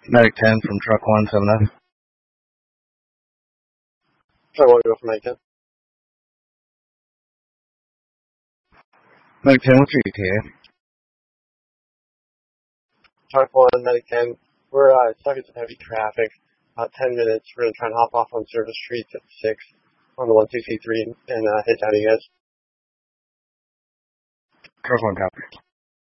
Medic 10 from truck 179. Truck 1, go for Medic 10. Medic 10, what's your ETA? Truck 1, Medic 10. We're stuck in some heavy traffic. 10 minutes. We're going to try and hop off on Service Street at 6 on the 163 and head down to you guys. Truck 1 copy.